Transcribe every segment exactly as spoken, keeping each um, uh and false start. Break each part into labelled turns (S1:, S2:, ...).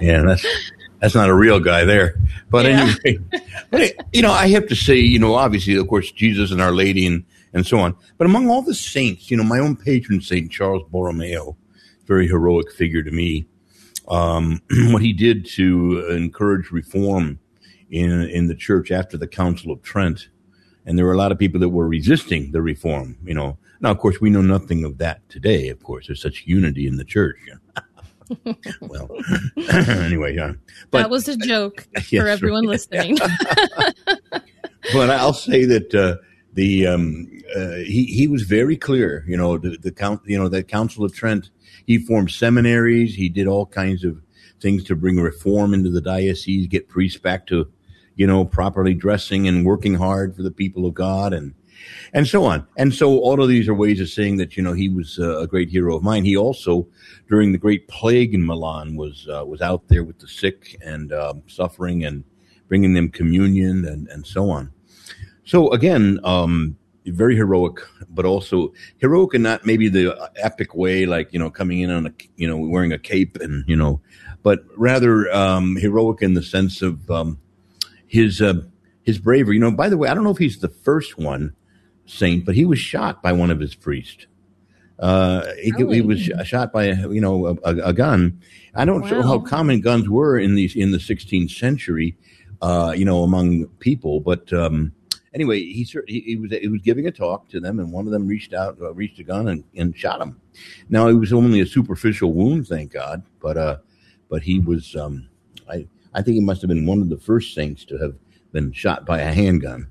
S1: Yeah, that's that's not a real guy there. But yeah. anyway, but, you know, I have to say, you know, obviously, of course, Jesus and Our Lady and, and so on. But among all the saints, you know, my own patron saint, Charles Borromeo, very heroic figure to me. Um, what he did to encourage reform in in the church after the Council of Trent. And there were a lot of people that were resisting the reform, you know. Now, of course, we know nothing of that today. Of course, there's such unity in the church. Well, anyway, yeah. But,
S2: that was a joke yes, for everyone right. listening.
S1: But I'll say that uh, the um, uh, he he was very clear. You know, the, the count. You know, the Council of Trent. He formed seminaries. He did all kinds of things to bring reform into the diocese, get priests back to, you know, properly dressing and working hard for the people of God, and. And so on. And so all of these are ways of saying that, you know, he was uh, a great hero of mine. He also, during the Great Plague in Milan, was uh, was out there with the sick and uh, suffering and bringing them communion and, and so on. So, again, um, very heroic, but also heroic in not maybe the epic way, like, you know, coming in on a, you know, wearing a cape and, you know, but rather um, heroic in the sense of um, his uh, his bravery. You know, by the way, I don't know if he's the first one saint, but he was shot by one of his priests. Uh, he, really? he was shot by, you know, a, a gun. I don't wow. know how common guns were in these in the sixteenth century, uh, you know, among people. But um, anyway, he, he he was he was giving a talk to them, and one of them reached out, uh, reached a gun, and, and shot him. Now it was only a superficial wound, thank God. But uh, but he was, um, I I think he must have been one of the first saints to have been shot by a handgun.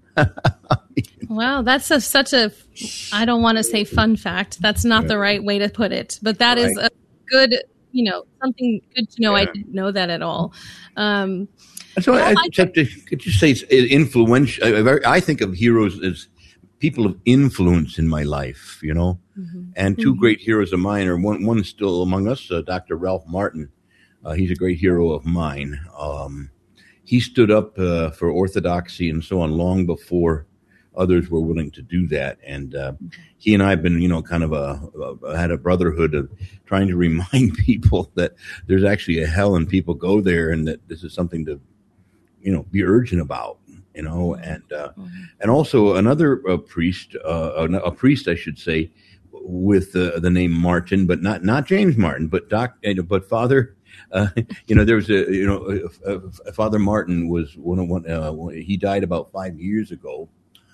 S2: Wow, that's a, such a, I don't want to say fun fact. That's not yeah. the right way to put it. But that right. is a good, you know, something good to know. Yeah. I didn't know that at all. Um,
S1: so I, I have to just say it's influential. I, I think of heroes as people of influence in my life, you know. Mm-hmm. And two mm-hmm. great heroes of mine are one, one still among us, uh, Doctor Ralph Martin. Uh, he's a great hero of mine. Um, He stood up uh, for orthodoxy and so on long before others were willing to do that. And uh, he and I have been, you know, kind of a, a had a brotherhood of trying to remind people that there's actually a hell and people go there, and that this is something to, you know, be urgent about, you know. And uh, mm-hmm. and also another uh, priest, uh, a, a priest, I should say, with uh, the name Martin, but not not James Martin, but Doc, but Father. Uh, you know, there was a, you know, uh, uh, Father Martin was one of one, uh, he died about five years ago.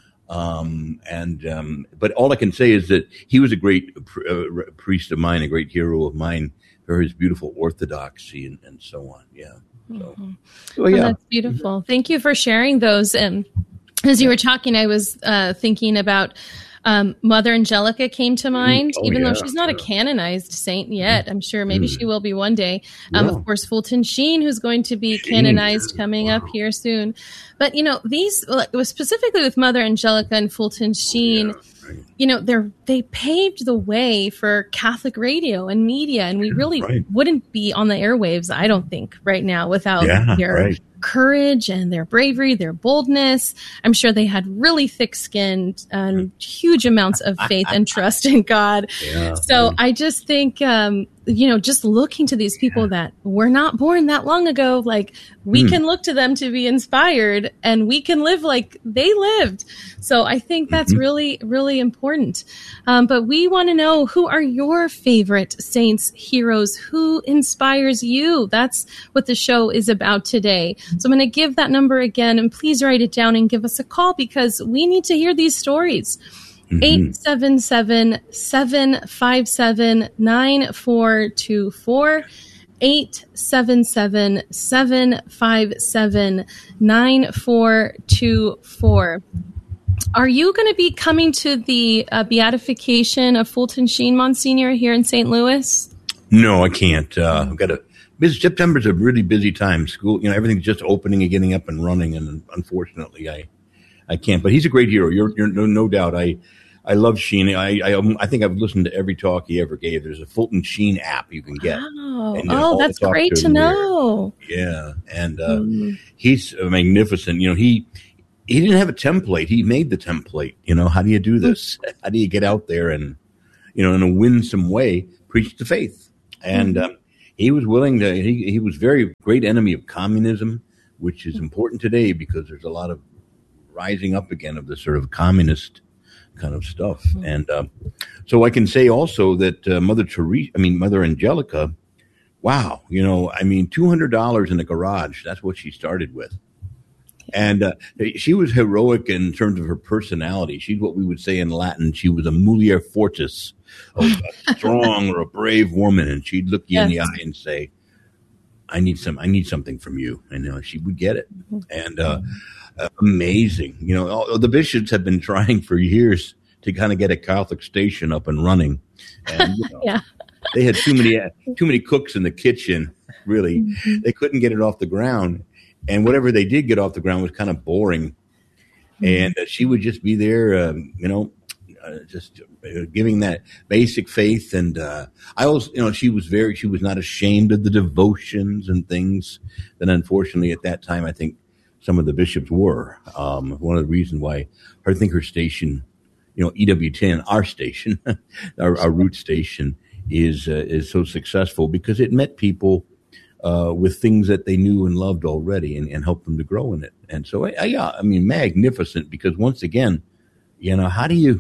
S1: Um, and, um, but all I can say is that he was a great pr- uh, priest of mine, a great hero of mine for his beautiful orthodoxy and, and so on. Yeah. So,
S2: mm-hmm.
S1: so yeah.
S2: Oh, that's beautiful. Thank you for sharing those. And as you were talking, I was, uh, thinking about, Um, Mother Angelica came to mind, oh, even yeah, though she's not yeah. a canonized saint yet. I'm sure maybe mm. she will be one day. Um, yeah. Of course, Fulton Sheen, who's going to be Sheen. canonized coming wow. up here soon. But, you know, these, specifically with Mother Angelica and Fulton Sheen, yeah, right. you know, they're, they paved the way for Catholic radio and media. And we really right. wouldn't be on the airwaves, I don't think, right now without
S1: yeah,
S2: their
S1: right.
S2: courage and their bravery, their boldness. I'm sure they had really thick skin and huge amounts of faith and trust in God.
S1: Yeah,
S2: so
S1: right.
S2: I just think, um, you know, just looking to these people yeah. that were not born that long ago, like we mm. can look to them to be inspired and we can live like they lived. So I think that's mm-hmm. really, really important. Um, but we want to know, who are your favorite saints, heroes? Who inspires you? That's what the show is about today. So I'm going to give that number again, and please write it down and give us a call, because we need to hear these stories. Mm-hmm. eight seven seven, seven five seven, nine four two four, eight seven seven, seven five seven, nine four two four. Are you going to be coming to the uh, beatification of Fulton Sheen, Monsignor, here in Saint Louis?
S1: No, I can't. Uh, I've got a busy, September's a really busy time. School, you know, everything's just opening and getting up and running, and unfortunately, I, I can't. But he's a great hero. You're, you're no, no doubt. I, I love Sheen. I, I, I think I've listened to every talk he ever gave. There's a Fulton Sheen app you can get.
S2: Wow. And, uh, oh, that's great to, to know.
S1: There. Yeah, and uh, mm. he's magnificent. You know, he he didn't have a template. He made the template. You know, how do you do this? Mm. How do you get out there and, you know, in a winsome way, preach the faith? And mm-hmm. um, he was willing to. He he was very great enemy of communism, which is important today because there's a lot of rising up again of the sort of communist kind of stuff. Mm-hmm. And uh, so I can say also that uh, Mother Teresa, I mean Mother Angelica, wow, you know, I mean two hundred dollars in a garage. That's what she started with. And uh, she was heroic in terms of her personality. She's what we would say in Latin. She was a mulier fortis, a strong or a brave woman. And she'd look you yes. in the eye and say, I need some, I need something from you. And you know, she would get it. And uh, uh, amazing. You know, all, the bishops have been trying for years to kind of get a Catholic station up and running. And, you know, yeah. they had too many, too many cooks in the kitchen, really. Mm-hmm. They couldn't get it off the ground. And whatever they did get off the ground was kind of boring. And uh, she would just be there, um, you know, uh, just uh, giving that basic faith. And uh, I also, you know, she was very, she was not ashamed of the devotions and things that unfortunately at that time, I think some of the bishops were. Um, one of the reasons why I think her station, you know, E W ten, our station, our, our root station is, uh, is so successful because it met people Uh, with things that they knew and loved already and, and helped them to grow in it. And so, I, I, yeah, I mean, magnificent because once again, you know, how do you,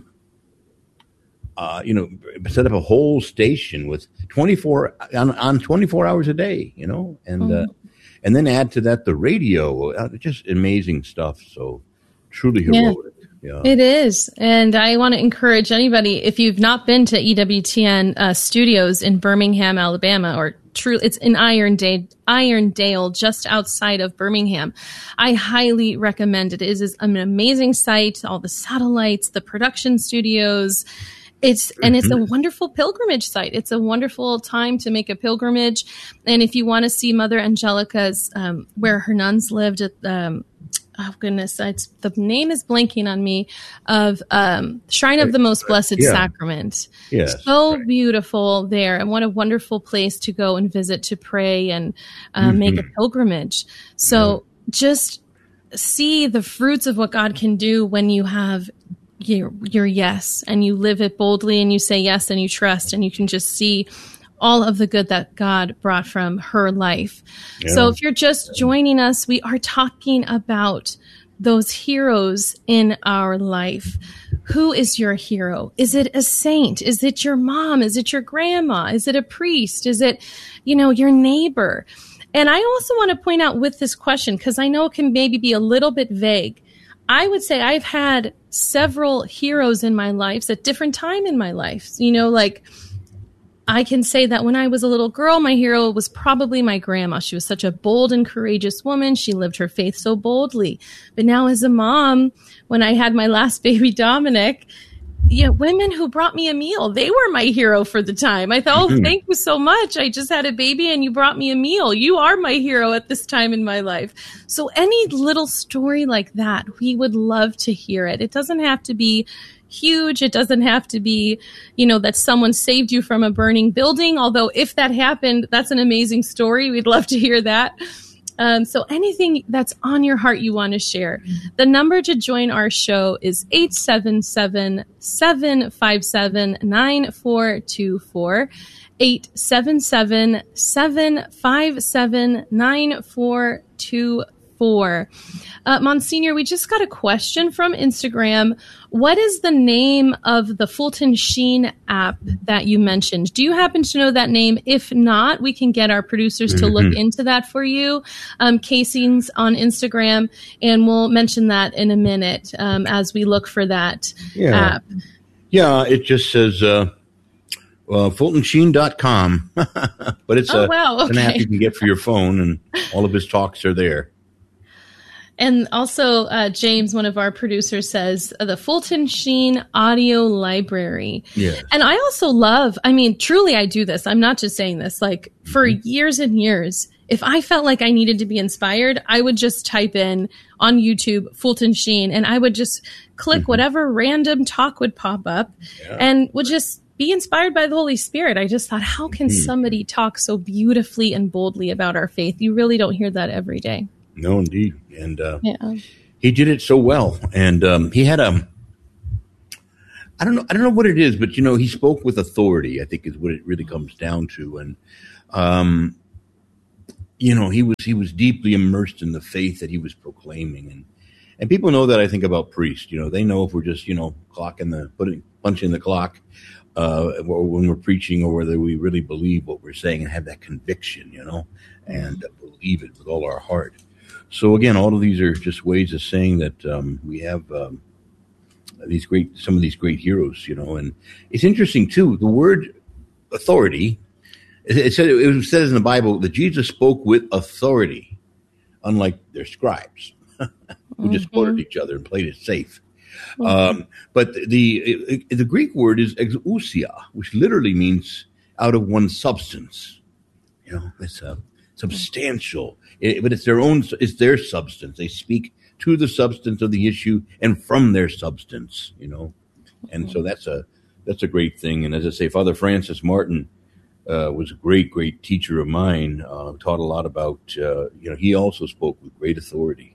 S1: uh, you know, set up a whole station with twenty-four on, on twenty-four hours a day, you know, and, mm-hmm. uh, and then add to that the radio, uh, just amazing stuff. So truly heroic. Yeah.
S2: Yeah. It is. And I want to encourage anybody, if you've not been to E W T N uh, studios in Birmingham, Alabama, or true, it's in Irondale, Irondale, just outside of Birmingham. I highly recommend it. It is an amazing site, all the satellites, the production studios. It's, and it's a wonderful pilgrimage site. It's a wonderful time to make a pilgrimage. And if you want to see Mother Angelica's, um, where her nuns lived at, um, oh goodness, it's, the name is blanking on me, of um, Shrine of the Most Blessed yeah. Sacrament.
S1: Yes,
S2: so
S1: right.
S2: beautiful there, and what a wonderful place to go and visit, to pray and uh, mm-hmm. make a pilgrimage. So yeah. just see the fruits of what God can do when you have your, your yes, and you live it boldly, and you say yes, and you trust, and you can just see all of the good that God brought from her life. Yeah. So if you're just joining us, we are talking about those heroes in our life. Who is your hero? Is it a saint? Is it your mom? Is it your grandma? Is it a priest? Is it, you know, your neighbor? And I also want to point out with this question, because I know it can maybe be a little bit vague. I would say I've had several heroes in my life at different time in my life. You know, like, I can say that when I was a little girl, my hero was probably my grandma. She was such a bold and courageous woman. She lived her faith so boldly. But now as a mom, when I had my last baby, Dominic, yeah, women who brought me a meal, they were my hero for the time. I thought, oh, thank you so much. I just had a baby and you brought me a meal. You are my hero at this time in my life. So any little story like that, we would love to hear it. It doesn't have to be huge. It doesn't have to be, you know, that someone saved you from a burning building. Although if that happened, that's an amazing story. We'd love to hear that. Um, so anything that's on your heart you want to share. The number to join our show is eight seven seven, seven five seven, nine four two four. eight seven seven, seven five seven, nine four two four. Uh, Monsignor, we just got a question from Instagram. What is the name of the Fulton Sheen app that you mentioned? Do you happen to know that name? If not, we can get our producers to look mm-hmm. into that for you. Um, Casey's on Instagram, and we'll mention that in a minute um, as we look for that
S1: yeah.
S2: app.
S1: Yeah, it just says uh, uh, fulton sheen dot com, but it's,
S2: oh,
S1: a,
S2: wow. okay.
S1: an app you can get for your phone, and all of his talks are there.
S2: And also, uh, James, one of our producers, says uh, the Fulton Sheen Audio Library.
S1: Yes.
S2: And I also love, I mean, truly I do this. I'm not just saying this. Like, for mm-hmm. years and years, if I felt like I needed to be inspired, I would just type in on YouTube Fulton Sheen, and I would just click mm-hmm. whatever random talk would pop up yeah. and would just be inspired by the Holy Spirit. I just thought, how can mm-hmm. somebody talk so beautifully and boldly about our faith? You really don't hear that every day.
S1: No, indeed. And uh,
S2: yeah.
S1: he did it so well. And um, he had a, I don't know, I don't know what it is, but, you know, he spoke with authority, I think is what it really comes down to. And um, you know, he was he was deeply immersed in the faith that he was proclaiming, and and people know that, I think, about priests. You know, they know if we're just, you know, clocking the putting punching the clock uh, when we're preaching, or whether we really believe what we're saying and have that conviction, you know, and believe it with all our heart. So again, all of these are just ways of saying that um, we have um, these great, some of these great heroes, you know. And it's interesting too. The word authority. It said it says in the Bible that Jesus spoke with authority, unlike their scribes who mm-hmm. just quoted each other and played it safe. Mm-hmm. Um, but the the Greek word is exousia, which literally means out of one substance. You know, it's a substantial, it, but it's their own. It's their substance. They speak to the substance of the issue and from their substance. You know, and so that's a that's a great thing. And as I say, Father Francis Martin. Uh, was a great, great teacher of mine, uh, taught a lot about, uh, you know, he also spoke with great authority.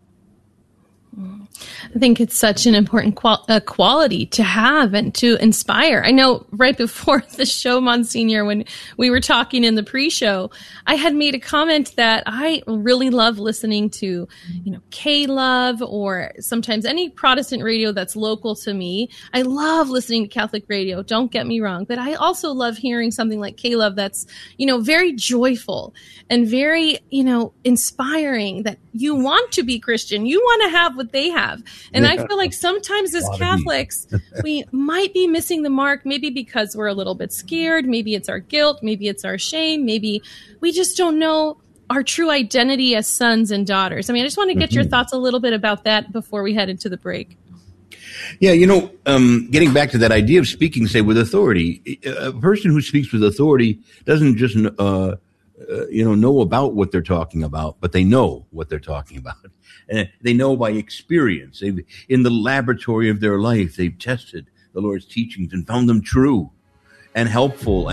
S2: I think it's such an important qual- uh, quality to have and to inspire. I know right before the show, Monsignor, when we were talking in the pre-show, I had made a comment that I really love listening to, you know, K-Love or sometimes any Protestant radio that's local to me. I love listening to Catholic radio, don't get me wrong, but I also love hearing something like K-Love that's, you know, very joyful and very, you know, inspiring, that you want to be Christian. You want to have what they have. And I feel like sometimes as Catholics, we might be missing the mark, maybe because we're a little bit scared. Maybe it's our guilt. Maybe it's our shame. Maybe we just don't know our true identity as sons and daughters. I mean, I just want to get mm-hmm. your thoughts a little bit about that before we head into the break.
S1: Yeah, you know, um, getting back to that idea of speaking, say, with authority, a person who speaks with authority doesn't just, uh, uh, you know, know about what they're talking about, but they know what they're talking about. And they know by experience. They've, in the laboratory of their life, they've tested the Lord's teachings and found them true and helpful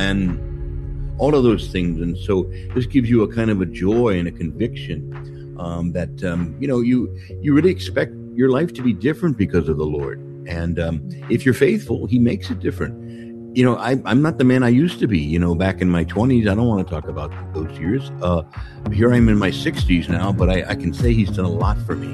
S1: and all of those things. And so this gives you a kind of a joy and a conviction um, that, um, you know, you, you really expect your life to be different because of the Lord. And um, if you're faithful, he makes it different. You know, I, I'm not the man I used to be, you know, back in my twenties. I don't want to talk about those years. Uh, here I am in my sixties now, but I, I can say he's done a lot for me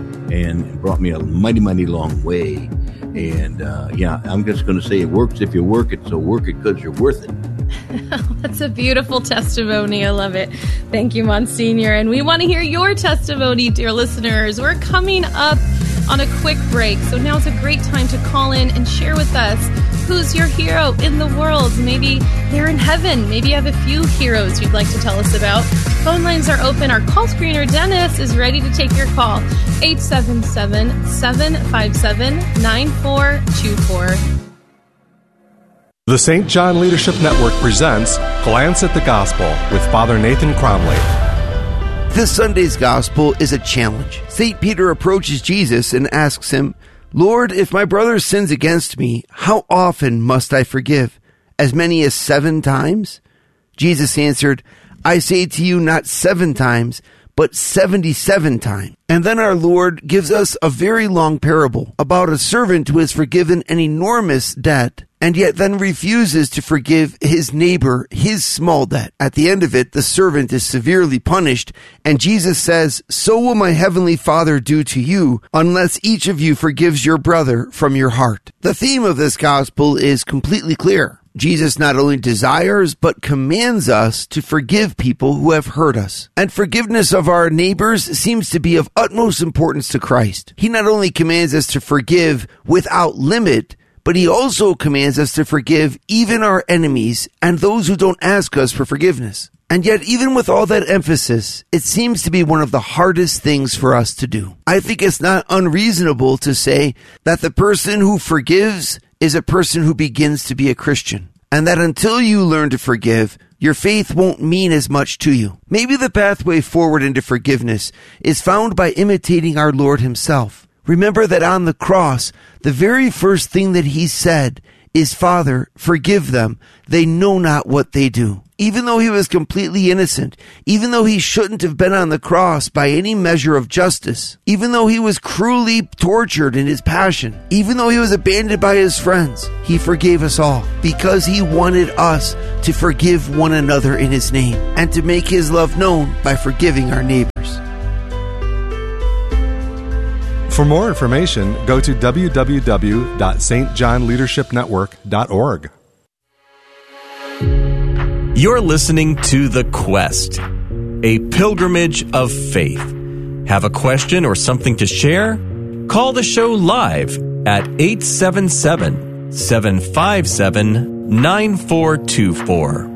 S1: and brought me a mighty, mighty long way. And, uh, yeah, I'm just going to say it works if you work it. So work it because you're worth it.
S2: That's a beautiful testimony. I love it. Thank you, Monsignor. And we want to hear your testimony, dear listeners. We're coming up on a quick break. So now's a great time to call in and share with us who's your hero in the world. Maybe they're in heaven. Maybe you have a few heroes you'd like to tell us about. Phone lines are open. Our call screener, Dennis, is ready to take your call. eight seven seven, seven five seven, nine four two four.
S3: The Saint John Leadership Network presents Glance at the Gospel with Father Nathan Cromley.
S4: This Sunday's Gospel is a challenge. Saint Peter approaches Jesus and asks him, "Lord, if my brother sins against me, how often must I forgive? As many as seven times?" Jesus answered, "I say to you, not seven times, but seventy-seven times." And then our Lord gives us a very long parable about a servant who has forgiven an enormous debt and yet then refuses to forgive his neighbor his small debt. At the end of it, the servant is severely punished, and Jesus says, "So will my heavenly Father do to you, unless each of you forgives your brother from your heart." The theme of this gospel is completely clear. Jesus not only desires, but commands us to forgive people who have hurt us. And forgiveness of our neighbors seems to be of utmost importance to Christ. He not only commands us to forgive without limit, but he also commands us to forgive even our enemies and those who don't ask us for forgiveness. And yet, even with all that emphasis, it seems to be one of the hardest things for us to do. I think it's not unreasonable to say that the person who forgives is a person who begins to be a Christian, and that until you learn to forgive, your faith won't mean as much to you. Maybe the pathway forward into forgiveness is found by imitating our Lord himself. Remember that on the cross, the very first thing that he said is, Father, forgive them. They know not what they do. Even though he was completely innocent, even though he shouldn't have been on the cross by any measure of justice, even though he was cruelly tortured in his passion, even though he was abandoned by his friends, he forgave us all because he wanted us to forgive one another in his name and to make his love known by forgiving our neighbors.
S3: For more information, go to w w w dot s t john leadership network dot org.
S5: You're listening to The Quest, a pilgrimage of faith. Have a question or something to share? Call the show live at eight seven seven, seven five seven, nine four two four.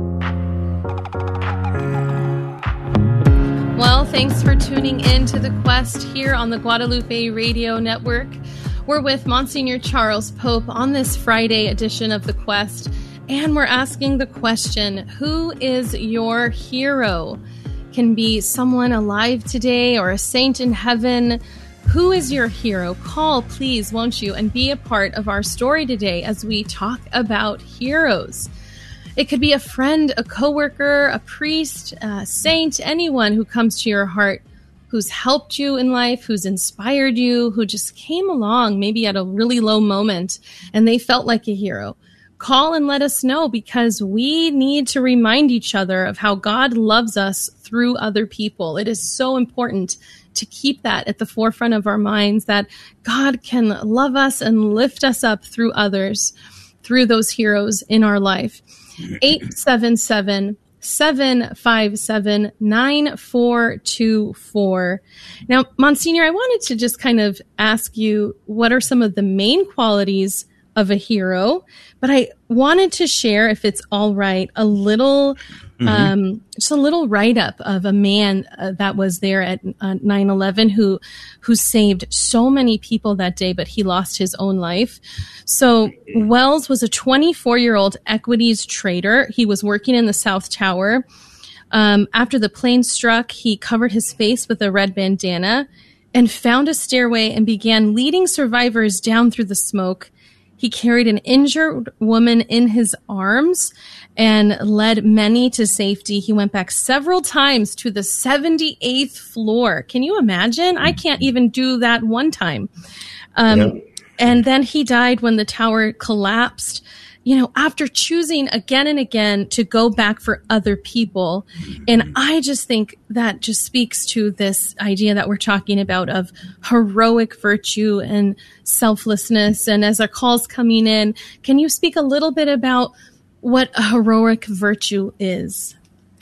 S2: Well, thanks for tuning in to The Quest here on the Guadalupe Radio Network. We're with Monsignor Charles Pope on this Friday edition of The Quest, and we're asking the question, who is your hero? Can be someone alive today or a saint in heaven. Who is your hero? Call, please, won't you, and be a part of our story today as we talk about heroes. It could be a friend, a coworker, a priest, a saint, anyone who comes to your heart, who's helped you in life, who's inspired you, who just came along maybe at a really low moment and they felt like a hero. Call and let us know, because we need to remind each other of how God loves us through other people. It is so important to keep that at the forefront of our minds, that God can love us and lift us up through others, through those heroes in our life. eight seven seven, seven five seven, nine four two four. Now, Monsignor, I wanted to just kind of ask you, what are some of the main qualities of a hero? But I wanted to share, if it's all right, a little, mm-hmm. um, just a little write-up of a man uh, that was there at uh, nine eleven who, who saved so many people that day, but he lost his own life. So Wells was a twenty-four-year-old equities trader. He was working in the South Tower. Um, after the plane struck, he covered his face with a red bandana and found a stairway and began leading survivors down through the smoke. He carried an injured woman in his arms and led many to safety. He went back several times to the seventy-eighth floor. Can you imagine? I can't even do that one time. Um, yeah. And then he died when the tower collapsed, you know, after choosing again and again to go back for other people. And I just think that just speaks to this idea that we're talking about of heroic virtue and selflessness. And as our call's coming in, can you speak a little bit about what a heroic virtue is?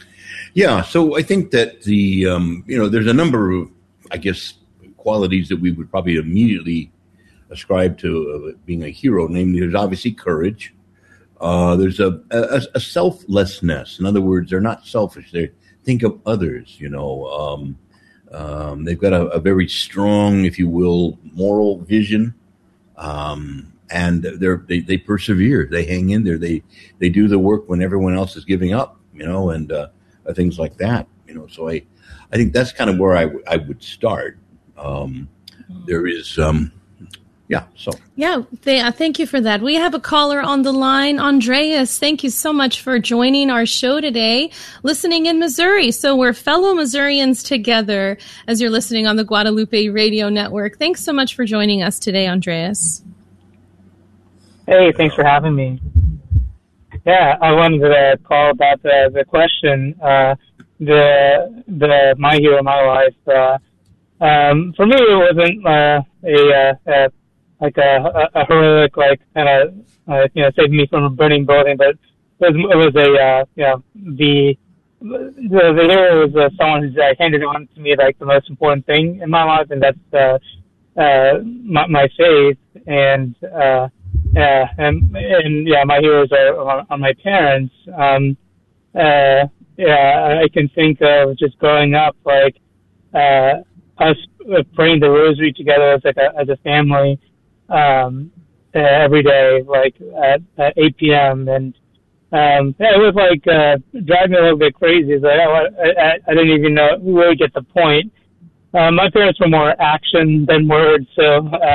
S1: Yeah, so I think that the, um, you know, there's a number of, I guess, qualities that we would probably immediately ascribe to uh, being a hero. Namely, there's obviously courage. Uh, there's a, a, a selflessness. In other words, they're not selfish. They think of others, you know. Um, um, they've got a, a very strong, if you will, moral vision. Um, and they're, they, they persevere. They hang in there. They, they do the work when everyone else is giving up, you know, and uh, things like that, you know. So I, I think that's kind of where I, w- I would start. Um, there is... Um, Yeah. So.
S2: Yeah. Th- uh, thank you for that. We have a caller on the line. Andreas, thank you so much for joining our show today, listening in Missouri. So we're fellow Missourians together as you're listening on the Guadalupe Radio Network. Thanks so much for joining us today, Andreas.
S6: Hey, thanks for having me. Yeah, I wanted to call about the, the question, uh, the, the, my hero, my life. Uh, um, for me, it wasn't, uh, a, a, like a, a, a heroic, like, kind of, uh, you know, saving me from a burning building, but it was, it was a, uh, you know, the, the, the hero was uh, someone who's uh, handed on to me, like, the most important thing in my life, and that's, uh, uh, my, my faith, and, uh, yeah, and, and, yeah, my heroes are, are, are my parents. Um, uh, yeah, I can think of just growing up, like, uh, us praying the rosary together as, like, a, as a family, um, uh, every day, like at, at eight p.m. And, um, yeah, it was like, uh, driving me a little bit crazy. It's like, I, I, I didn't even know, really get the point. Um, my parents were more action than words. So, uh,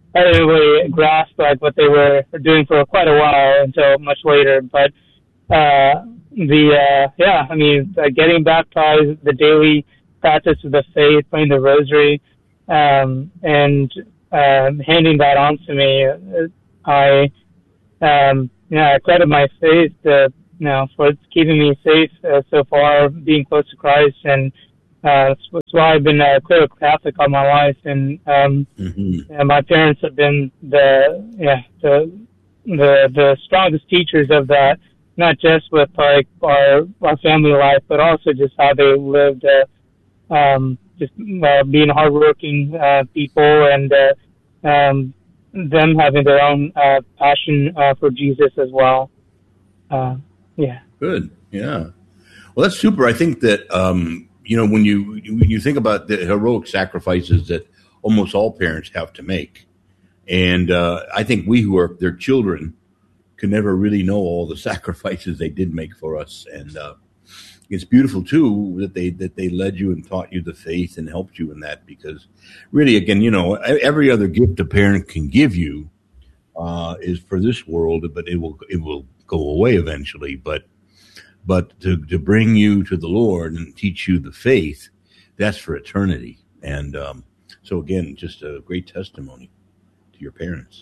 S6: I didn't really grasp like what they were doing for quite a while until much later. But uh, the uh, yeah, I mean, uh, getting baptized, the daily practice of the faith, praying the rosary, um, and um, handing that on to me, I um, yeah, I credit my faith to, you know, for keeping me safe uh, so far, being close to Christ, and uh, that's, that's why I've been a clear Catholic all my life, and um, mm-hmm. and my parents have been the yeah the the the strongest teachers of that, not just with like our our family life, but also just how they lived, uh, um, just uh, being hardworking uh, people, and uh, um, them having their own uh, passion uh, for Jesus as well. Uh, yeah.
S1: Good. Yeah. Well, that's super. I think that, um, you know, when you when you think about the heroic sacrifices that almost all parents have to make, and uh, I think we who are their children can never really know all the sacrifices they did make for us. And uh, it's beautiful, too, that they that they led you and taught you the faith and helped you in that, because really, again, you know, every other gift a parent can give you uh, is for this world, but it will it will go away eventually. But but to, to bring you to the Lord and teach you the faith, that's for eternity. And um, so, again, just a great testimony to your parents.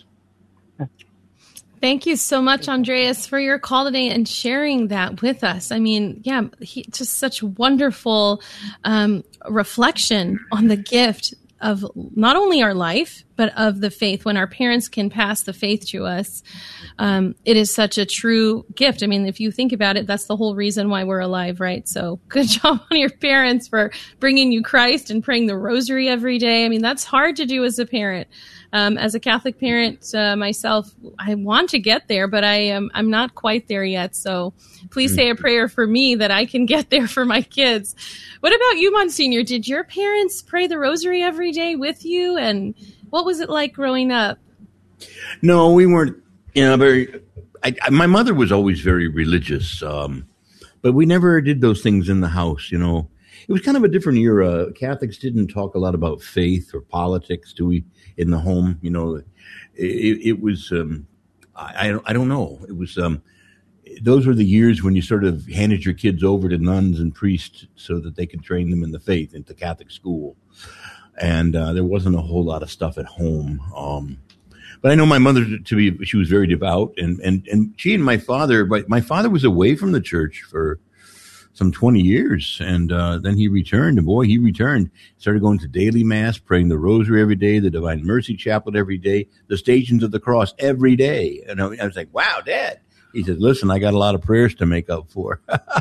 S2: Thank you so much, Andreas, for your call today and sharing that with us. I mean, yeah, he, just such wonderful um, reflection on the gift of not only our life, but of the faith. When our parents can pass the faith to us, um, it is such a true gift. I mean, if you think about it, that's the whole reason why we're alive, right? So good job on your parents for bringing you Christ and praying the rosary every day. I mean, that's hard to do as a parent. Um, as a Catholic parent uh, myself, I want to get there, but I am I'm not quite there yet. So please say a prayer for me that I can get there for my kids. What about you, Monsignor? Did your parents pray the rosary every day with you? And what was it like growing up?
S1: No, we weren't, you know, very, I, I, my mother was always very religious, um, but we never did those things in the house, you know. It was kind of a different era. Catholics didn't talk a lot about faith or politics, do we, in the home? You know, it, it was, um, I, I don't know. It was, um, those were the years when you sort of handed your kids over to nuns and priests so that they could train them in the faith into Catholic school. And uh, there wasn't a whole lot of stuff at home. Um, but I know my mother to be, she was very devout, and, and, and she and my father, but my father was away from the church for some twenty years. And uh, then he returned, and boy, he returned, started going to daily mass, praying the rosary every day, the Divine Mercy Chaplet every day, the Stations of the Cross every day. And I was like, wow, Dad. He said, listen, I got a lot of prayers to make up for.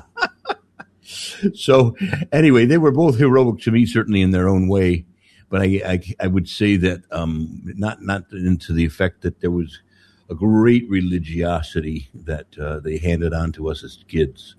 S1: So anyway, they were both heroic to me, certainly in their own way. But I, I, I would say that um, not not into the effect that there was a great religiosity that uh, they handed on to us as kids.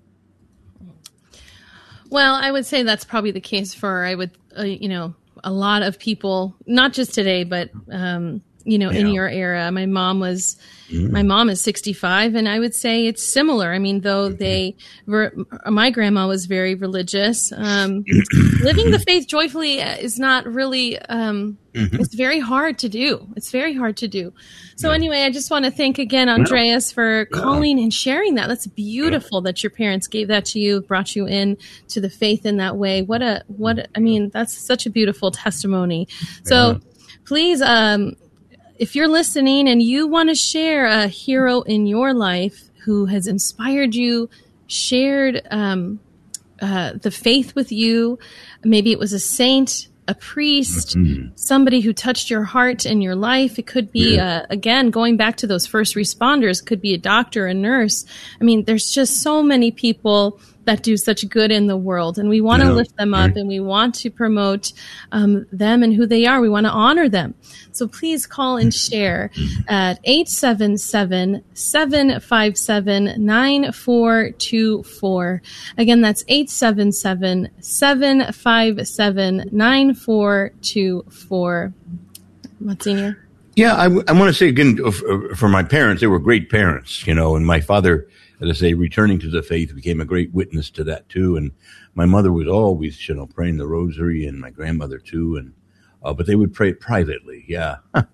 S2: Well, I would say that's probably the case for, I would, uh, you know, a lot of people, not just today, but, um, you know, yeah. in your era. My mom was, mm. my mom is sixty-five, and I would say it's similar. I mean, though they were, my grandma was very religious. Um, living the faith joyfully is not really, um, mm-hmm. it's very hard to do. It's very hard to do. So yeah. anyway, I just want to thank again, Andreas, for calling yeah. and sharing that. That's beautiful yeah. that your parents gave that to you, brought you in to the faith in that way. What a, what, I mean, that's such a beautiful testimony. So yeah. please, um, if you're listening and you want to share a hero in your life who has inspired you, shared um, uh, the faith with you, maybe it was a saint, a priest, mm-hmm. somebody who touched your heart and your life. It could be, yeah. uh, again, going back to those first responders, it could be a doctor, a nurse. I mean, there's just so many people that do such good in the world, and we want to yeah. lift them up, and we want to promote um, them and who they are. We want to honor them. So please call and share at eight seven seven, seven five seven, nine four two four. Again, that's eight seven seven, seven five seven, nine four two four. Monsignor?
S1: Yeah, I, I want to say again, for my parents, they were great parents, you know, and my father, as I say, returning to the faith became a great witness to that too. And my mother was always, you know, praying the rosary, and my grandmother too. And uh, but they would pray privately. Yeah.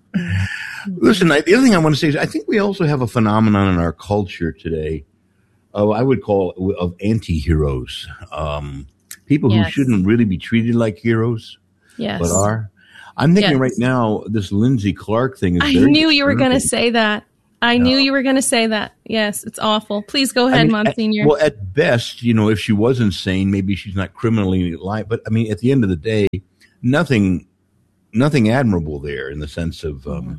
S1: Listen, I, the other thing I want to say is I think we also have a phenomenon in our culture today of, I would call, of anti-heroes. Um, people yes. who shouldn't really be treated like heroes,
S2: yes.
S1: but are. I'm thinking
S2: yes.
S1: right now, this Lindsay Clark thing is
S2: I
S1: very
S2: knew you were going to say that. I no. knew you were going to say that. Yes, it's awful. Please go ahead, I mean, Monsignor.
S1: At, well, at best, you know, if she was insane, maybe she's not criminally liable. But I mean, at the end of the day, nothing, nothing admirable there in the sense of, um,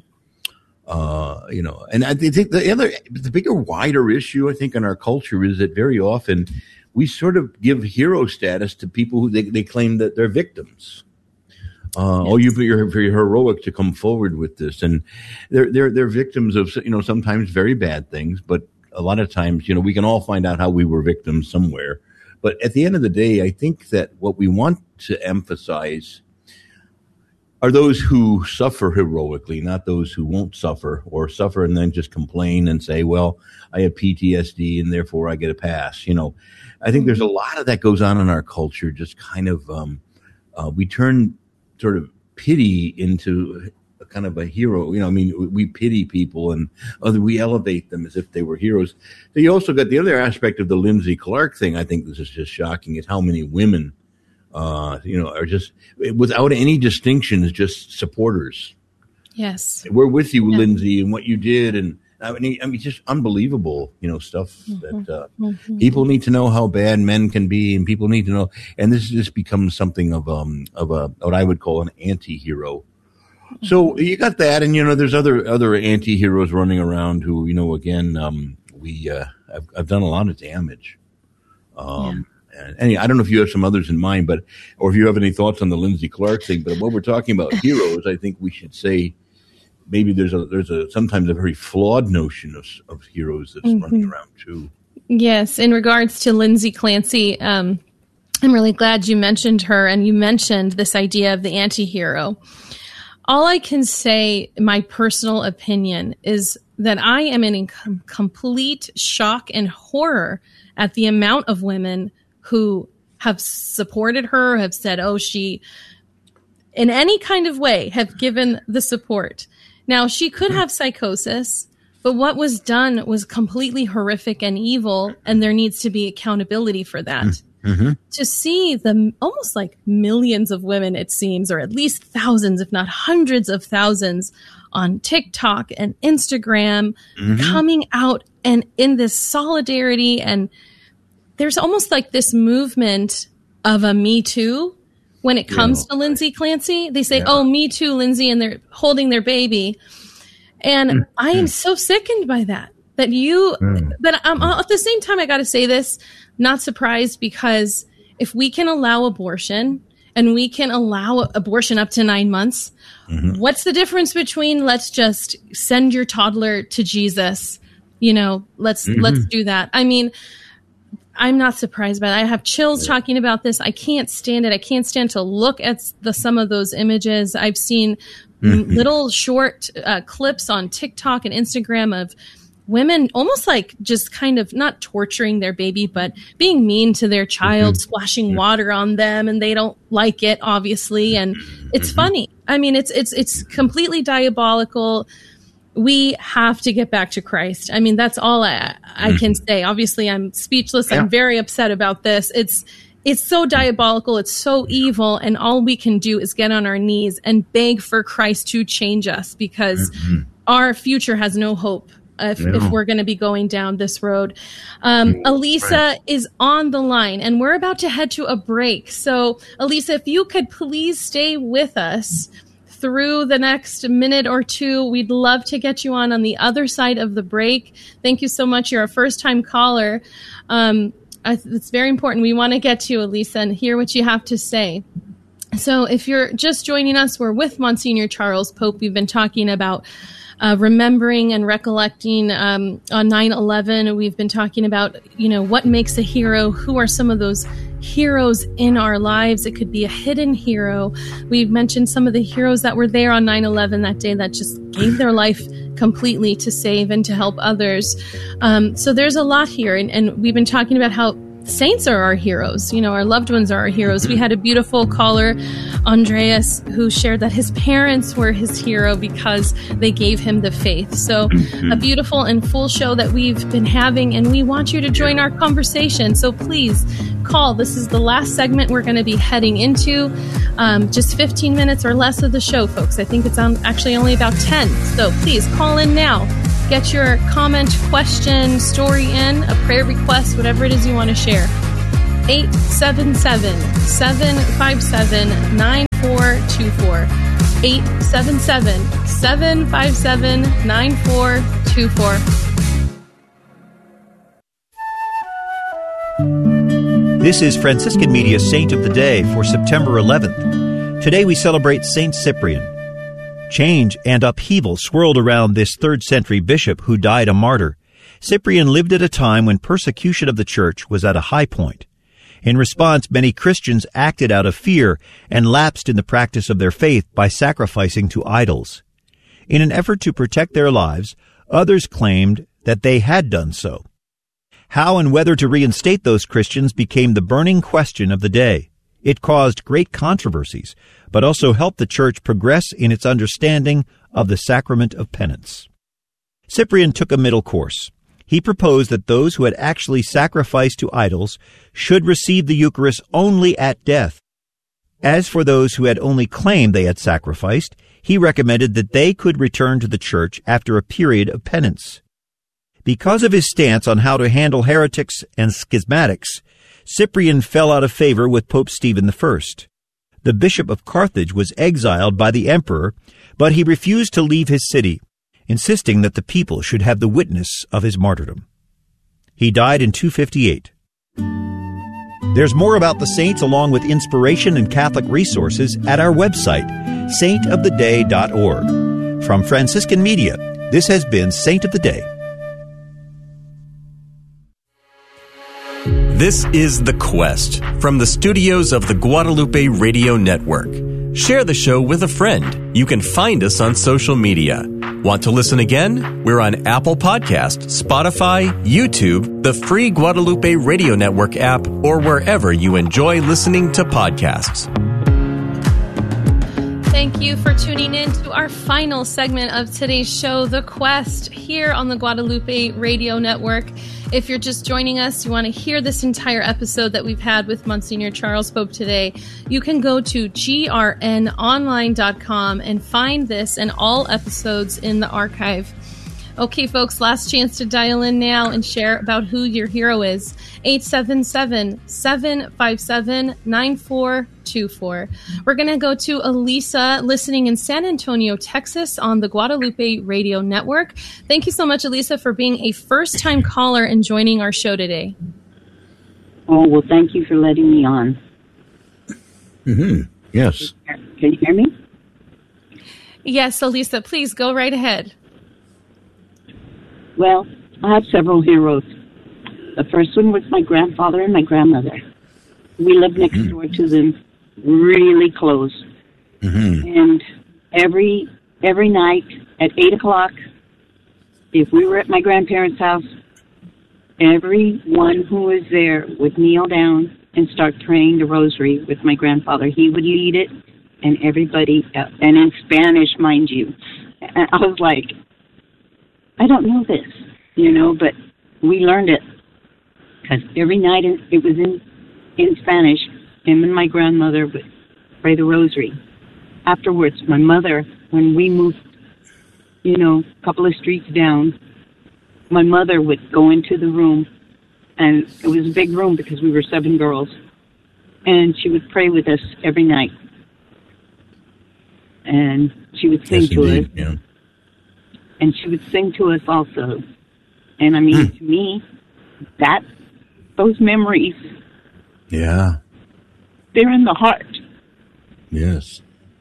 S1: uh, you know. And I think the other, the bigger, wider issue I think in our culture is that very often we sort of give hero status to people who they, they claim that they're victims. Uh, yes. Oh, you, you're very heroic to come forward with this, and they're they're they're victims of, you know, sometimes very bad things, but a lot of times, you know, we can all find out how we were victims somewhere. But at the end of the day, I think that what we want to emphasize are those who suffer heroically, not those who won't suffer or suffer and then just complain and say, "Well, I have P T S D and therefore I get a pass." You know, I think there's a lot of that goes on in our culture. Just kind of um, uh, we turn sort of pity into a kind of a hero. You know, I mean, we pity people and other, we elevate them as if they were heroes. So you also got the other aspect of the Lindsay Clark thing. I think this is just shocking is how many women, uh, you know, are just without any distinctions, just supporters.
S2: Yes.
S1: We're with you,
S2: yeah.
S1: Lindsay, and what you did. And I mean, I mean, just unbelievable, you know, stuff mm-hmm. that uh, mm-hmm. people need to know how bad men can be, and people need to know. And this just becomes something of um of a what I would call an anti-hero. Mm-hmm. So you got that, and you know, there's other other anti-heroes running around who, you know, again, um, we uh, I've, I've done a lot of damage. Um, yeah. and, and I don't know if you have some others in mind, but or if you have any thoughts on the Lindsay Clark thing. But when we're talking about heroes, I think we should say. Maybe there's a there's a sometimes a very flawed notion of of heroes that's mm-hmm. running around too.
S2: Yes, in regards to Lindsay Clancy, um, I'm really glad you mentioned her, and you mentioned this idea of the anti-hero. All I can say, my personal opinion, is that I am in com- complete shock and horror at the amount of women who have supported her, have said, "Oh, she," in any kind of way, have given the support. Now, she could have psychosis, but what was done was completely horrific and evil, and there needs to be accountability for that. Mm-hmm. To see the almost like millions of women, it seems, or at least thousands, if not hundreds of thousands, on TikTok and Instagram mm-hmm. coming out and in this solidarity, and there's almost like this movement of a Me Too. When it comes yeah. to Lindsay Clancy, they say, yeah. "Oh, me too, Lindsay," and they're holding their baby. And mm. I am so sickened by that, that you, mm. but um, at the same time, I got to say this, not surprised, because if we can allow abortion and we can allow abortion up to nine months, mm-hmm. what's the difference between let's just send your toddler to Jesus? You know, let's, mm-hmm. let's do that. I mean, I'm not surprised by that. I have chills talking about this. I can't stand it. I can't stand to look at the some of those images. I've seen mm-hmm. little short uh, clips on TikTok and Instagram of women almost like just kind of not torturing their baby, but being mean to their child, mm-hmm. splashing yeah. water on them, and they don't like it, obviously. And it's mm-hmm. funny. I mean, it's it's it's completely diabolical. We have to get back to Christ. I mean, that's all I, I can say. Obviously, I'm speechless. Yeah. I'm very upset about this. It's it's so diabolical. It's so evil. And all we can do is get on our knees and beg for Christ to change us, because mm-hmm. our future has no hope if, no. if we're going to be going down this road. Um, Elisa right. is on the line, and we're about to head to a break. So, Elisa, if you could please stay with us through the next minute or two. We'd love to get you on on the other side of the break. Thank you so much. You're a first-time caller. Um, I, it's very important. We want to get to you, Elisa, and hear what you have to say. So if you're just joining us, we're with Monsignor Charles Pope. We've been talking about uh, remembering and recollecting um, on nine eleven. We've been talking about, you know, what makes a hero? Who are some of those heroes in our lives? It could be a hidden hero. We've mentioned some of the heroes that were there on nine eleven that day that just gave their life completely to save and to help others. Um, so there's a lot here. And, and we've been talking about how saints are our heroes. You know, our loved ones are our heroes. We had a beautiful caller, Andreas, who shared that his parents were his hero because they gave him the faith. So a beautiful and full show that we've been having, and we want you to join our conversation. So please call. This is the last segment we're going to be heading into. Um, just fifteen minutes or less of the show, folks. I think it's on actually only about ten. So please call in now. Get your comment, question, story in, a prayer request, whatever it is you want to share. eight seven seven, seven five seven, nine four two four. eight seven seven, seven five seven, nine four two four.
S7: This is Franciscan Media Saint of the Day for September eleventh. Today we celebrate Saint Cyprian. Change and upheaval swirled around this third century bishop who died a martyr. Cyprian lived at a time when persecution of the church was at a high point. In response, many Christians acted out of fear and lapsed in the practice of their faith by sacrificing to idols. In an effort to protect their lives, others claimed that they had done so. How and whether to reinstate those Christians became the burning question of the day. It caused great controversies, but also helped the church progress in its understanding of the sacrament of penance. Cyprian took a middle course. He proposed that those who had actually sacrificed to idols should receive the Eucharist only at death. As for those who had only claimed they had sacrificed, he recommended that they could return to the church after a period of penance. Because of his stance on how to handle heretics and schismatics, Cyprian fell out of favor with Pope Stephen the First. The Bishop of Carthage was exiled by the emperor, but he refused to leave his city, insisting that the people should have the witness of his martyrdom. He died in two fifty-eight. There's more about the saints along with inspiration and Catholic resources at our website, saint of the day dot org. From Franciscan Media, this has been Saint of the Day.
S5: This is The Quest from the studios of the Guadalupe Radio Network. Share the show with a friend. You can find us on social media. Want to listen again? We're on Apple Podcast, Spotify, YouTube, the free Guadalupe Radio Network app, or wherever you enjoy listening to podcasts.
S2: Thank you for tuning in to our final segment of today's show, The Quest, here on the Guadalupe Radio Network. If you're just joining us, you want to hear this entire episode that we've had with Monsignor Charles Pope today, you can go to G R N online dot com and find this and all episodes in the archive. Okay, folks, last chance to dial in now and share about who your hero is. eight seven seven, seven five seven, nine four two four. We're going to go to Elisa, listening in San Antonio, Texas, on the Guadalupe Radio Network. Thank you so much, Elisa, for being a first-time caller and joining our show today.
S8: Oh, well, thank you for letting me on.
S1: Mm-hmm. Yes.
S8: Can you hear me?
S2: Yes, Elisa, please go right ahead.
S8: Well, I have several heroes. The first one was my grandfather and my grandmother. We lived next mm-hmm. door to them, really close. Mm-hmm. And every every night at eight o'clock, if we were at my grandparents' house, everyone who was there would kneel down and start praying the rosary with my grandfather. He would lead it, and everybody, uh, and in Spanish, mind you. And I was like, I don't know this, you know, but we learned it. Because every night it was in, in Spanish. Him and my grandmother would pray the rosary. Afterwards, my mother, when we moved, you know, a couple of streets down, my mother would go into the room, and it was a big room because we were seven girls, and she would pray with us every night. And she would sing yes, to indeed. us. Yeah. And she would sing to us also. And I mean, hmm. to me, that, those memories.
S1: Yeah.
S8: They're in the heart.
S1: Yes.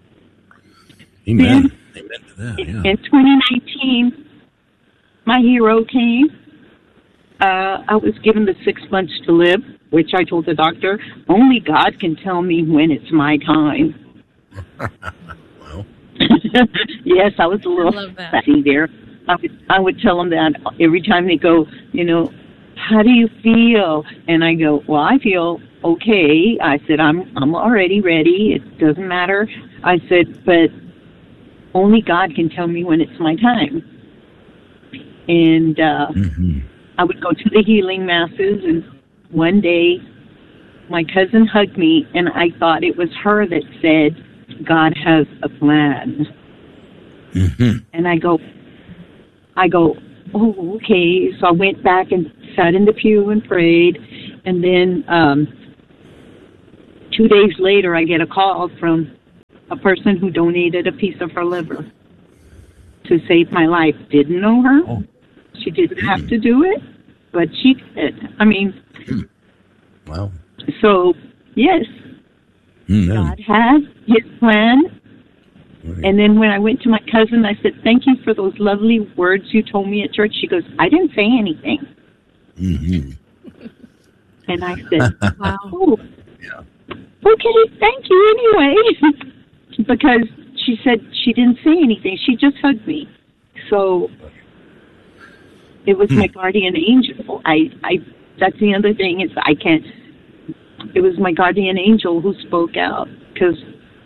S1: Amen. Then, Amen to that, yeah.
S8: In twenty nineteen, my hero came. Uh, I was given the six months to live, which I told the doctor, only God can tell me when it's my time.
S1: Well.
S8: Yes, I was a little sassy there. I would, I would tell them that every time they go, you know, how do you feel? And I go, well, I feel okay. I said, I'm I'm already ready. It doesn't matter. I said, but only God can tell me when it's my time. And uh, mm-hmm. I would go to the healing masses, and one day my cousin hugged me, and I thought it was her that said, God has a plan. Mm-hmm. And I go, I go, oh, okay. So I went back and sat in the pew and prayed, and then um, two days later I get a call from a person who donated a piece of her liver to save my life. Didn't know her. Oh. She didn't mm. have to do it, but she did. I mean,
S1: mm. wow.
S8: So, yes, mm, God has his plan. Right. And then when I went to my cousin, I said, thank you for those lovely words you told me at church. She goes, I didn't say anything. Mm-hmm. And I said, wow. Oh, yeah. Okay, thank you anyway. Because she said she didn't say anything. She just hugged me. So it was hmm. my guardian angel. I, I, that's the other thing is I can't, it was my guardian angel who spoke out, because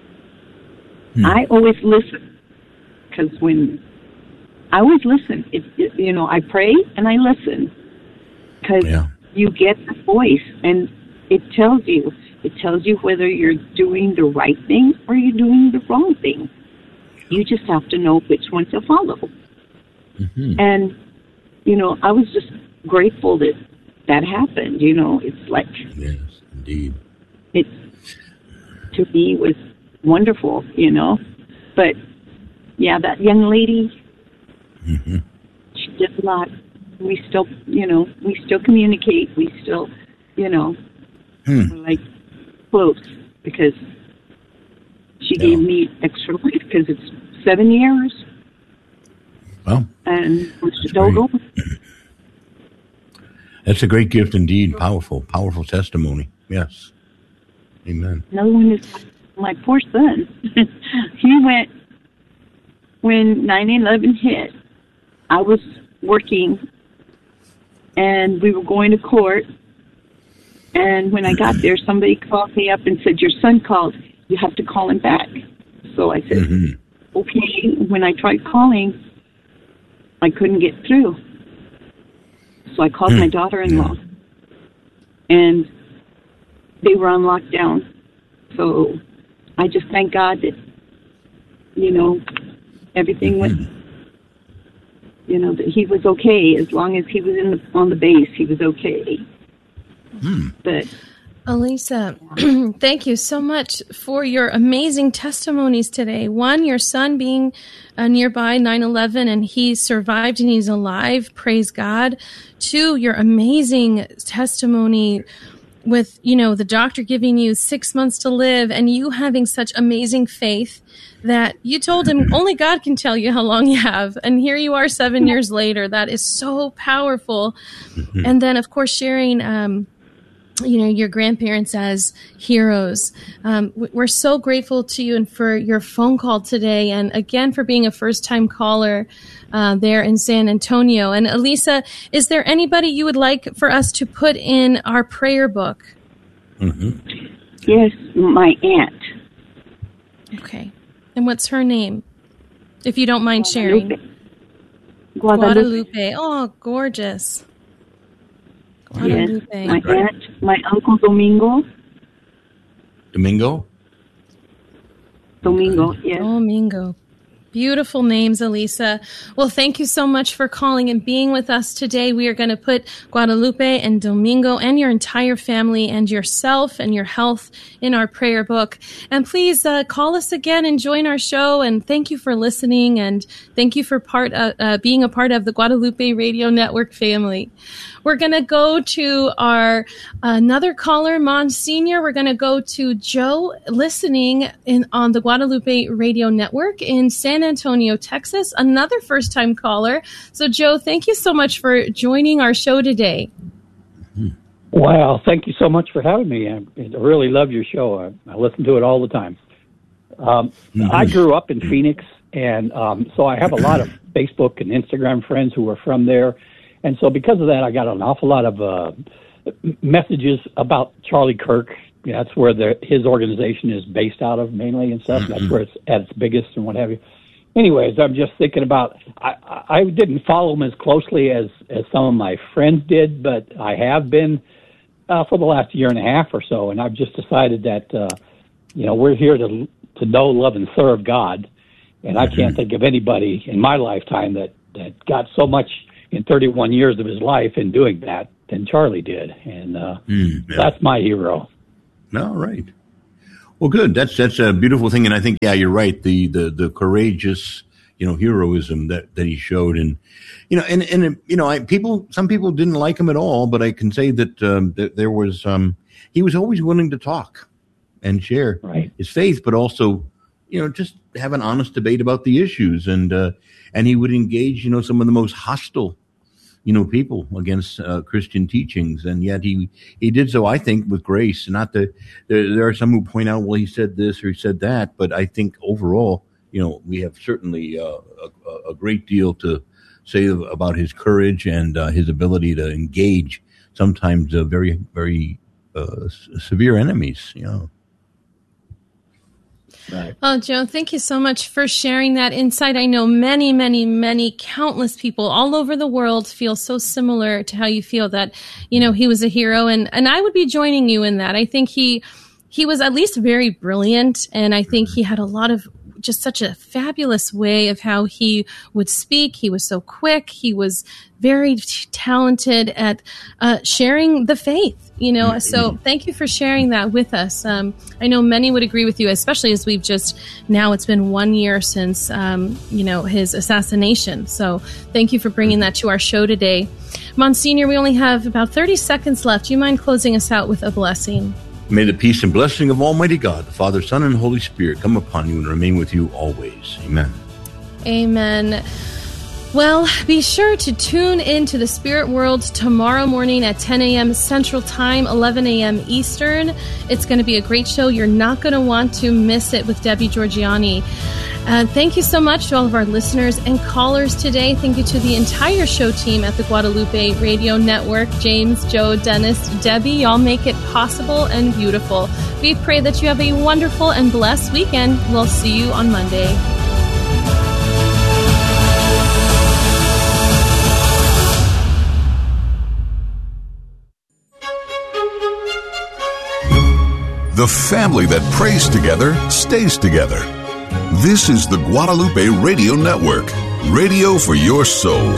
S8: hmm. I always listen. Because when, I always listen. It, it, you know, I pray and I listen. Because yeah. you get the voice, and it tells you. It tells you whether you're doing the right thing or you're doing the wrong thing. You just have to know which one to follow. Mm-hmm. And, you know, I was just grateful that that happened. You know, it's like...
S1: Yes, indeed.
S8: It, to me, was wonderful, you know. But, yeah, that young lady, mm-hmm. she did a lot. We still, you know, we still communicate. We still, you know, hmm. we're like... close, because she yeah. gave me extra life, because it's seven years.
S1: Well,
S8: and we're still going.
S1: That's a great gift indeed. Powerful, powerful testimony. Yes. Amen.
S8: Another one is my poor son. He went, when nine eleven hit, I was working, and we were going to court. And when I got there, somebody called me up and said, your son called. You have to call him back. So I said, mm-hmm. okay. When I tried calling, I couldn't get through. So I called mm. my daughter-in-law. Yeah. And they were on lockdown. So I just thank God that, you know, everything mm-hmm. went, you know, that he was okay. As long as he was in the, on the base, he was okay.
S1: Hmm.
S8: But
S2: Elisa, thank you so much for your amazing testimonies today. One, your son being uh, nearby nine eleven and he survived and he's alive. Praise God. Two, your amazing testimony with, you know, the doctor giving you six months to live and you having such amazing faith that you told him only God can tell you how long you have. And here you are seven years later. That is so powerful. Mm-hmm. And then, of course, sharing, um, you know, your grandparents as heroes. Um, we're so grateful to you and for your phone call today. And again, for being a first time caller uh, there in San Antonio. And Elisa, is there anybody you would like for us to put in our prayer book?
S8: Mm-hmm. Yes, my aunt.
S2: Okay. And what's her name? If you don't mind sharing.
S8: Guadalupe. Guadalupe.
S2: Guadalupe. Oh, gorgeous.
S8: Yes, my aunt, my uncle Domingo.
S1: Domingo?
S8: Domingo, yes.
S2: Domingo. Beautiful names, Elisa. Well, thank you so much for calling and being with us today. We are going to put Guadalupe and Domingo and your entire family and yourself and your health in our prayer book. And please uh, call us again and join our show. And thank you for listening. And thank you for part uh, uh, being a part of the Guadalupe Radio Network family. We're going to go to our another caller, Monsignor. We're going to go to Joe listening in on the Guadalupe Radio Network in San Antonio, Texas, another first-time caller. So, Joe, thank you so much for joining our show today.
S9: Wow, thank you so much for having me. I really love your show. I, I listen to it all the time. Um, mm-hmm. I grew up in Phoenix, and um, so I have a lot of Facebook and Instagram friends who are from there. And so because of that, I got an awful lot of uh, messages about Charlie Kirk. That's where the, his organization is based out of mainly and stuff. Mm-hmm. That's where it's at its biggest and what have you. Anyways, I'm just thinking about, I, I didn't follow him as closely as, as some of my friends did, but I have been uh, for the last year and a half or so. And I've just decided that, uh, you know, we're here to to know, love, and serve God. And I can't think of anybody in my lifetime that, that got so much in thirty-one years of his life in doing that than Charlie did. And uh, mm, yeah. that's my hero.
S1: All right. Well, good. That's that's a beautiful thing. And I think, yeah, you're right. The the, the courageous, you know, heroism that, that he showed. And, you know, and, and you know, I, people, some people didn't like him at all, but I can say that, um, that there was, um, he was always willing to talk and share
S9: right.
S1: his faith, but also, you know, just have an honest debate about the issues. And, uh, and he would engage, you know, some of the most hostile, you know, people against uh, Christian teachings. And yet he, he did so, I think, with grace. Not that there, there are some who point out, well, he said this or he said that, but I think overall, you know, we have certainly uh, a, a great deal to say about his courage and uh, his ability to engage sometimes uh, very, very uh, severe enemies, you know.
S2: Right. Oh, Joe, thank you so much for sharing that insight. I know many, many, many countless people all over the world feel so similar to how you feel that, you know, he was a hero. And, and I would be joining you in that. I think he, he was at least very brilliant. And I think he had a lot of just such a fabulous way of how he would speak. He was so quick. He was very t- talented at uh, sharing the faith, you know. Mm-hmm. So thank you for sharing that with us. Um, I know many would agree with you, especially as we've just, now it's been one year since, um, you know, his assassination. So thank you for bringing that to our show today. Monsignor, we only have about thirty seconds left. Do you mind closing us out with a blessing?
S1: May the peace and blessing of Almighty God, the Father, Son, and Holy Spirit come upon you and remain with you always. Amen.
S2: Amen. Well, be sure to tune in to the Spirit World tomorrow morning at ten a.m. Central Time, eleven a.m. Eastern. It's going to be a great show. You're not going to want to miss it with Debbie Georgianni. Uh, thank you so much to all of our listeners and callers today. Thank you to the entire show team at the Guadalupe Radio Network. James, Joe, Dennis, Debbie, y'all make it possible and beautiful. We pray that you have a wonderful and blessed weekend. We'll see you on Monday.
S10: The family that prays together stays together. This is the Guadalupe Radio Network, radio for your soul.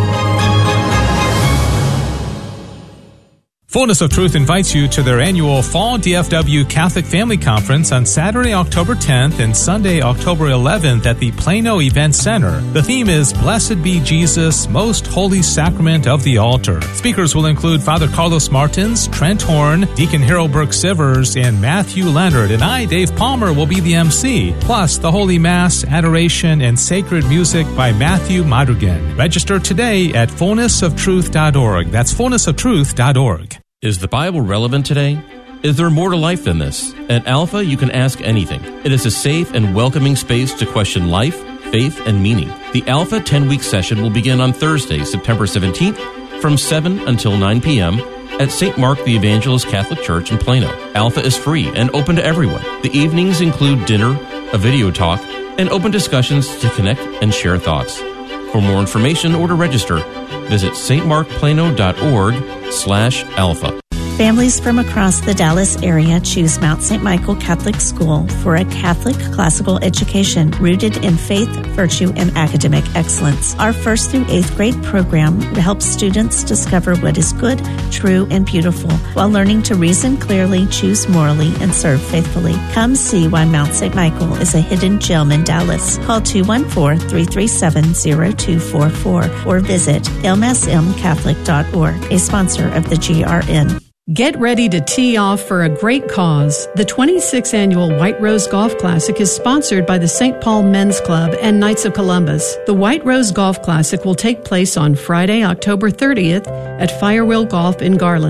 S11: Fullness of Truth invites you to their annual Fall D F W Catholic Family Conference on Saturday, October tenth and Sunday, October eleventh at the Plano Event Center. The theme is Blessed be Jesus, Most Holy Sacrament of the Altar. Speakers will include Father Carlos Martins, Trent Horn, Deacon Harold Burke Sivers, and Matthew Leonard. And I, Dave Palmer, will be the M C. Plus, the Holy Mass, adoration, and sacred music by Matthew Madrigan. Register today at fullness of truth dot org. That's fullness of truth dot org.
S12: Is the Bible relevant today? Is there more to life than this? At Alpha, you can ask anything. It is a safe and welcoming space to question life, faith, and meaning. The Alpha ten-week session will begin on Thursday, September seventeenth, from seven until nine p.m. at Saint Mark the Evangelist Catholic Church in Plano. Alpha is free and open to everyone. The evenings include dinner, a video talk, and open discussions to connect and share thoughts. For more information or to register, visit stmarkplano.org slash alpha.
S13: Families from across the Dallas area choose Mount Saint Michael Catholic School for a Catholic classical education rooted in faith, virtue, and academic excellence. Our first through eighth grade program helps students discover what is good, true, and beautiful while learning to reason clearly, choose morally, and serve faithfully. Come see why Mount Saint Michael is a hidden gem in Dallas. Call two one four, three three seven, zero two four four or visit m s m catholic dot org, a sponsor of the G R N.
S14: Get ready to tee off for a great cause. The twenty-sixth Annual White Rose Golf Classic is sponsored by the Saint Paul Men's Club and Knights of Columbus. The White Rose Golf Classic will take place on Friday, October thirtieth at Firewheel Golf in Garland.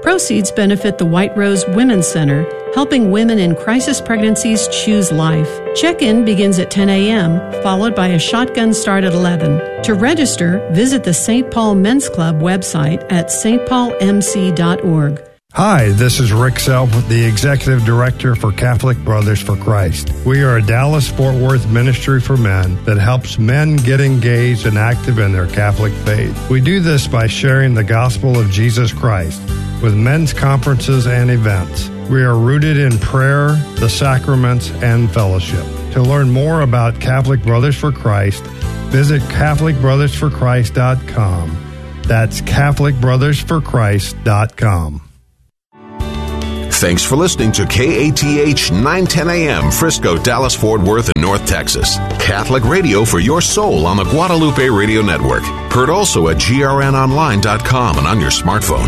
S14: Proceeds benefit the White Rose Women's Center, helping women in crisis pregnancies choose life. Check-in begins at ten a.m., followed by a shotgun start at eleven. To register, visit the Saint Paul Men's Club website at s t paul m c dot org.
S15: Hi, this is Rick Self, the Executive Director for Catholic Brothers for Christ. We are a Dallas-Fort Worth ministry for men that helps men get engaged and active in their Catholic faith. We do this by sharing the gospel of Jesus Christ with men's conferences and events. We are rooted in prayer, the sacraments, and fellowship. To learn more about Catholic Brothers for Christ, visit catholic brothers for christ dot com. That's catholic brothers for christ dot com.
S10: Thanks for listening to K A T H nine ten a.m. Frisco, Dallas, Fort Worth, and North Texas. Catholic radio for your soul on the Guadalupe Radio Network. Heard also at G R N online dot com and on your smartphone.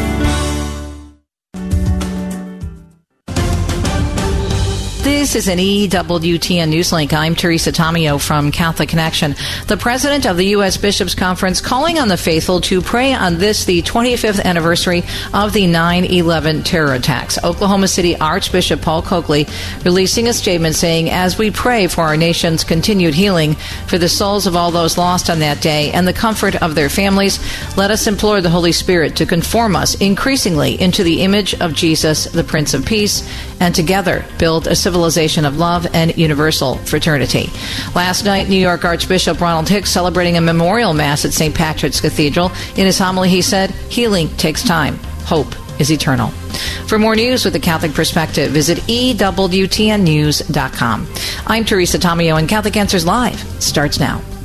S16: This is an E W T N Newslink. I'm Teresa Tomeo from Catholic Connection. The president of the U S Bishops' Conference calling on the faithful to pray on this, the twenty-fifth anniversary of the nine eleven terror attacks. Oklahoma City Archbishop Paul Coakley releasing a statement saying, as we pray for our nation's continued healing, for the souls of all those lost on that day, and the comfort of their families, let us implore the Holy Spirit to conform us increasingly into the image of Jesus, the Prince of Peace, and together build a civilization of love and universal fraternity. Last night, New York Archbishop Ronald Hicks celebrating a memorial mass at Saint Patrick's Cathedral. In his homily, he said, healing takes time. Hope is eternal. For more news with the Catholic perspective, visit E W T N news dot com. I'm Teresa Tomeo, and Catholic Answers Live starts now.